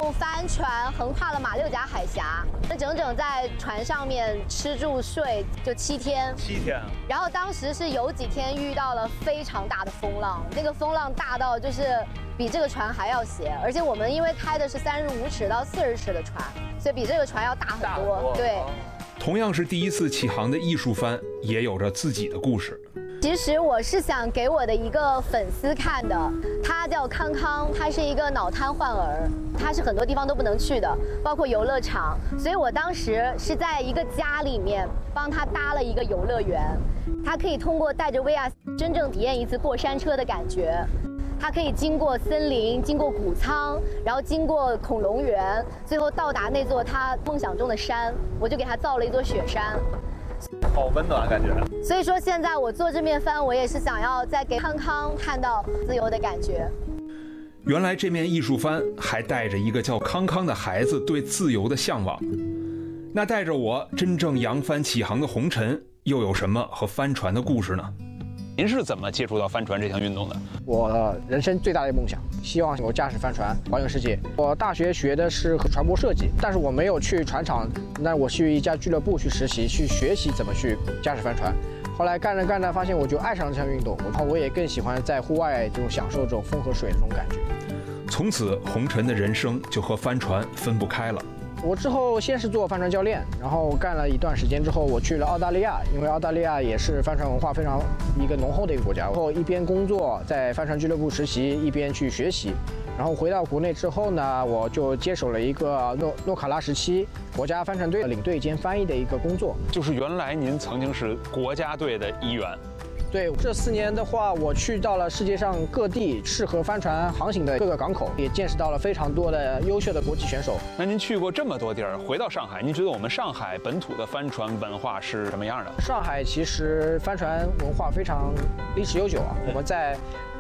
用帆船横跨了马六甲海峡，整整在船上面吃住睡就7天。 7天。 然后当时是有几天遇到了非常大的风浪，那个风浪大到就是比这个船还要斜，而且我们因为开的是35尺到40尺的船，所以比这个船要大很多。对。 同样是第一次起航的艺术帆，也有着自己的故事。 其实我是想给我的一个粉丝看的，他叫康康，他是一个脑瘫患儿，他是很多地方都不能去的，包括游乐场，所以我当时是在一个家里面帮他搭了一个游乐园，他可以通过带着 VR 真正体验一次过山车的感觉。它可以经过森林，经过谷仓，然后经过恐龙园，最后到达那座他梦想中的山。我就给他造了一座雪山， 好温暖感觉。 所以说现在我做这面帆，我也是想要再给康康看到自由的感觉。 原来这面艺术帆还带着一个叫康康的孩子对自由的向往。那带着我真正扬帆起航的红尘，又有什么和帆船的故事呢？ 您是怎么接触到帆船这项运动的？ 我人生最大的梦想，希望我驾驶帆船环游世界。我大学学的是船舶设计，但是我没有去船厂，那我去一家俱乐部去实习，去学习怎么去驾驶帆船。后来干着干着，发现我就爱上了这项运动，然后我也更喜欢在户外这种享受这种风和水的这种感觉。 从此，红尘的人生就和帆船分不开了。 我之后先是做帆船教练，然后干了一段时间之后，我去了澳大利亚，因为澳大利亚也是帆船文化非常一个浓厚的一个国家。然后一边工作在帆船俱乐部实习，一边去学习。然后回到国内之后呢，我就接手了一个诺卡拉17国家帆船队的领队兼翻译的一个工作。 就是原来您曾经是国家队的一员。 对，这4年的话，我去到了世界上各地适合帆船航行的各个港口，也见识到了非常多的优秀的国际选手。 那您去过这么多地儿，回到上海，您觉得我们上海本土的帆船文化是什么样的？ 上海其实帆船文化非常历史悠久啊。我们在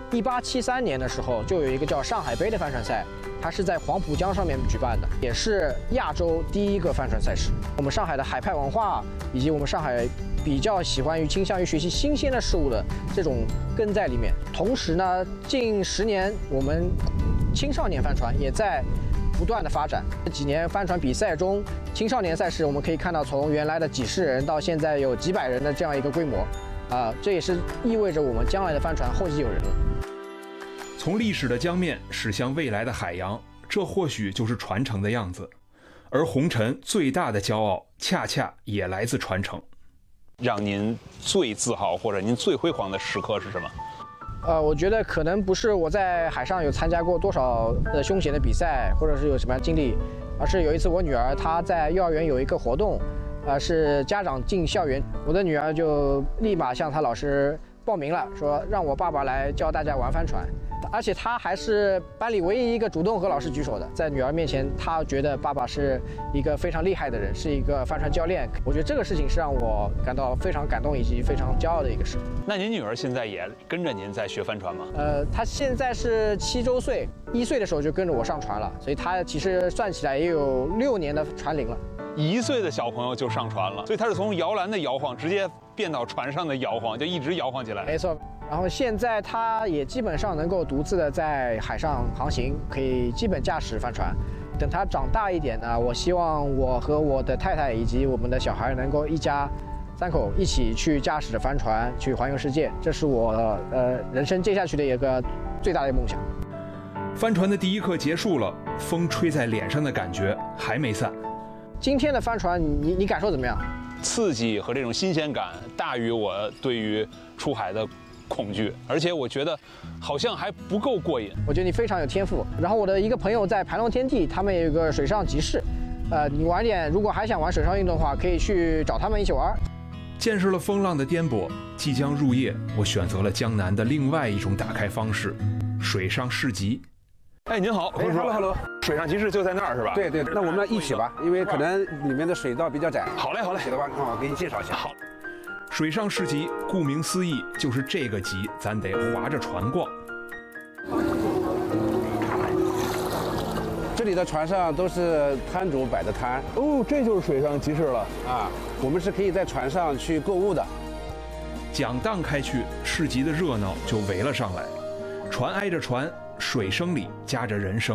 1873年的时候就有一个叫上海杯的帆船赛，它是在黄浦江上面举办的，也是亚洲第一个帆船赛事。我们上海的海派文化以及我们上海比较倾向于学习新鲜的事物的这种根在里面。同时呢，近10年我们青少年帆船也在不断的发展。这几年帆船比赛中，青少年赛事我们可以看到从原来的几十人到现在有几百人的这样一个规模，这也是意味着我们将来的帆船后继有人了。 从历史的江面驶向未来的海洋，这或许就是传承的样子。而红尘最大的骄傲，恰恰也来自传承。 让您最自豪或者您最辉煌的时刻是什么？ 我觉得可能不是我在海上有参加过多少的凶险的比赛，或者是有什么样经历，而是有一次我女儿她在幼儿园有一个活动，是家长进校园，我的女儿就立马向她老师报名了，说让我爸爸来教大家玩帆船。而且他还是班里唯一一个主动和老师举手的，在女儿面前，他觉得爸爸是一个非常厉害的人，是一个帆船教练。我觉得这个事情是让我感到非常感动以及非常骄傲的一个事。 那您女儿现在也跟着您在学帆船吗？ 她现在是7周岁，1岁的时候就跟着我上船了，所以她其实算起来也有6年的船龄了。 1岁的小朋友就上船了，所以他是从摇篮的摇晃直接变到船上的摇晃，就一直摇晃起来。 没错。然后现在他也基本上能够独自的在海上航行，可以基本驾驶帆船。等他长大一点呢，我希望我和我的太太以及我们的小孩能够一家3口一起去驾驶着帆船去环游世界，这是我人生接下去的一个最大的梦想。 帆船的第一课结束了，风吹在脸上的感觉还没散。 今天的帆船你感受怎么样？ 刺激和这种新鲜感大于我对于出海的恐惧，而且我觉得好像还不够过瘾。 我觉得你非常有天赋。然后我的一个朋友在盘龙天地，他们有一个水上集市，你晚点如果还想玩水上运动的话，可以去找他们一起玩。 见识了风浪的颠簸，即将入夜，我选择了江南的另外一种打开方式——水上市集。 哎，您好， 哎 ，hello， 水上集市就在那儿是吧？ 对，那我们一起吧，因为可能里面的水道比较窄。 好嘞， 一起的话，我给你介绍一下。 好。 水上市集，顾名思义，就是这个集，咱得划着船逛。 这里的船上都是摊主摆的摊。 哦，这就是水上集市了啊！我们是可以在船上去购物的。 桨荡开去，市集的热闹就围了上来。船挨着船，水声里夹着人声。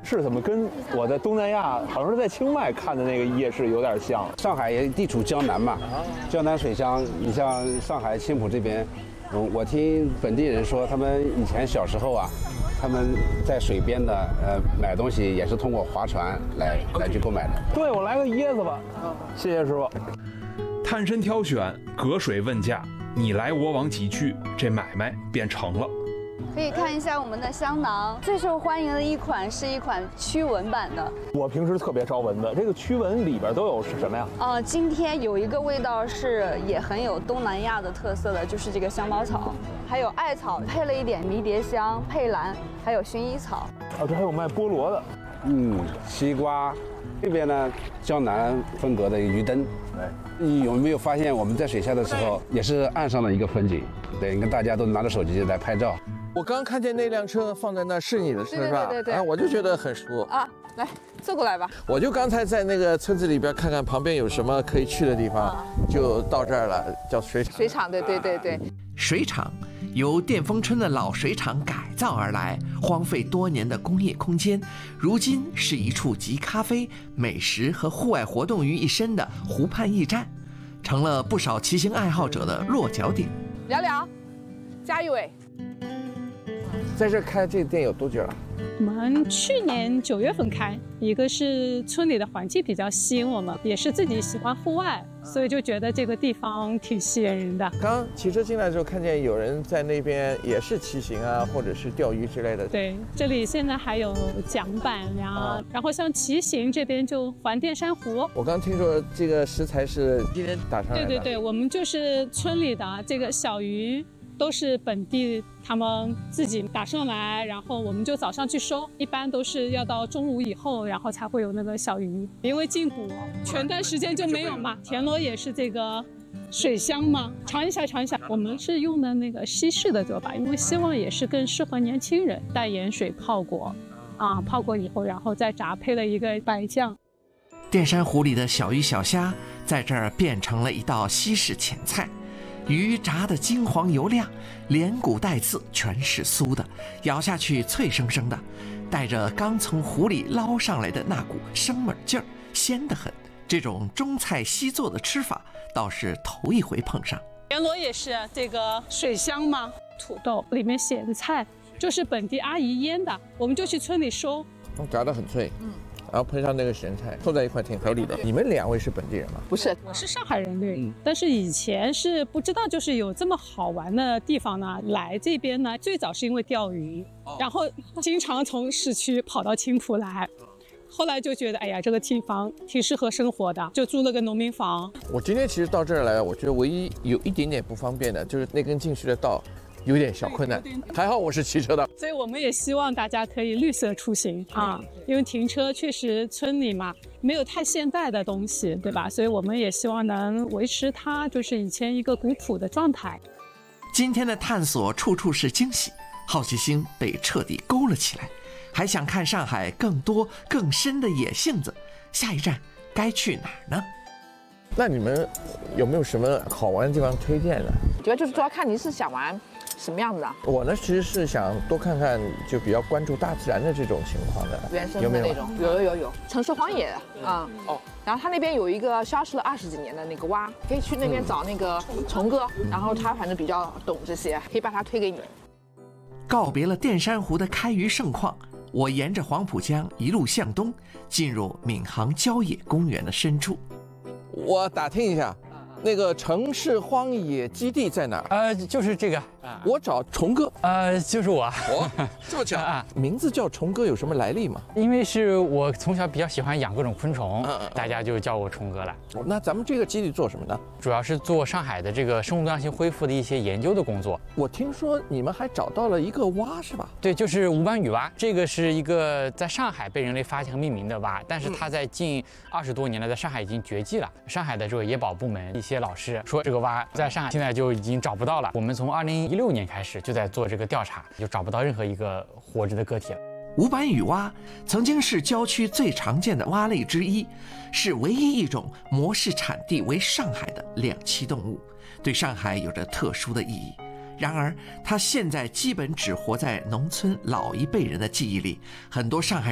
是怎么跟我在东南亚，好像是在清迈看的那个夜市有点像？ 上海也地处江南嘛，江南水乡，你像上海青浦这边，我听本地人说，他们以前小时候啊，他们在水边的买东西也是通过划船来去购买的。 对，我来个椰子吧。谢谢师傅。 探身挑选，隔水问价，你来我往几句，这买卖便成了。 可以看一下我们的香囊，最受欢迎的一款是一款驱蚊版的。 我平时特别招蚊子，这个驱蚊里边都有是什么呀？ 今天有一个味道是也很有东南亚的特色的，就是这个香茅草，还有艾草，配了一点迷迭香、佩兰，还有薰衣草。 这还有卖菠萝的。 西瓜。这边呢，江南风格的鱼灯。你有没有发现我们在水下的时候，也是岸上的一个风景？对，你看大家都拿着手机来拍照。 我刚看见那辆车放在那，是你的车是吧？ 对。 我就觉得很熟啊，来坐过来吧。 我就刚才在那个村子里边看看旁边有什么可以去的地方，就到这儿了，叫水厂。 水厂，对。 水厂由淀丰村的老水厂改造而来，荒废多年的工业空间，如今是一处集咖啡、美食和户外活动于一身的湖畔驿站，成了不少骑行爱好者的落脚点。 聊，加一位。 在这开这店有多久了？ 我们去年9月份开，一个是村里的环境比较吸引我们，也是自己喜欢户外，所以就觉得这个地方挺吸引人的。 刚骑车进来的时候，看见有人在那边也是骑行啊，或者是钓鱼之类的。 对，这里现在还有桨板呀，然后像骑行这边就环淀山湖。 我刚听说这个食材是今天打上来的。 对，我们就是村里的这个小鱼。都是本地他们自己打上来，然后我们就早上去收，一般都是要到中午以后，然后才会有那个小鱼。因为进补全段时间就没有嘛。田螺也是这个水乡嘛，尝一下。我们是用的那个西式的做法，因为希望也是更适合年轻人，带盐水泡过，泡过以后，然后再炸，配了一个白酱。 淀山湖里的小鱼小虾在这儿变成了一道西式前菜。鱼炸得金黄油亮，连骨带刺全是酥的，咬下去脆生生的，带着刚从湖里捞上来的那股生猛劲儿，鲜得很。这种中菜西做的吃法倒是头一回碰上。 田螺也是这个水乡嘛，土豆里面写的菜就是本地阿姨腌的，我们就去村里收， 炸得很脆。然后配上那个咸菜，凑在一块挺合理的。你们2位是本地人吗？ 不是， 我是上海人对，但是以前是不知道就是有这么好玩的地方呢。来这边呢，最早是因为钓鱼，然后经常从市区跑到青浦来，后来就觉得哎呀，这个地方挺适合生活的，就租了个农民房。 我今天其实到这儿来，我觉得唯一有一点点不方便的就是那根进去的道。有点小困难，还好我是骑车的， 所以我们也希望大家可以绿色出行因为停车确实村里嘛没有太现代的东西，对吧？所以我们也希望能维持它就是以前一个古朴的状态。 今天的探索处处是惊喜，好奇心被彻底勾了起来，还想看上海更多更深的野性子，下一站该去哪儿呢？ 那你们有没有什么好玩的地方推荐的？ 主要看你是想玩什么样子的。 我呢，其实是想多看看，就比较关注大自然的这种情况的。 原生的那种，有。城市荒野然后他那边有一个消失了20几年的那个蛙，可以去那边找那个虫哥，然后他反正比较懂这些，可以把他推给你。 告别了淀山湖的开渔盛况，我沿着黄浦江一路向东，进入闵行郊野公园的深处。 我打听一下，那个城市荒野基地在哪儿？ 就是这个。 我找虫哥。 就是我。 这么巧啊！名字叫虫哥有什么来历吗？ 因为是我从小比较喜欢养各种昆虫，大家就叫我虫哥了。 那咱们这个基地做什么呢？ 主要是做上海的这个生物多样性恢复的一些研究的工作。 我听说你们还找到了一个蛙，是吧？ 对，就是无斑羽蛙。这个是一个在上海被人类发现和命名的蛙，但是它在近20多年了，在上海已经绝迹了。上海的这个野保部门一些老师说，这个蛙在上海现在就已经找不到了。我们从2016年开始就在做这个调查，就找不到任何一个活着的个体了。 无斑羽蛙曾经是郊区最常见的蛙类之一，是唯一一种模式产地为上海的两栖动物，对上海有着特殊的意义。然而，它现在基本只活在农村老一辈人的记忆里，很多上海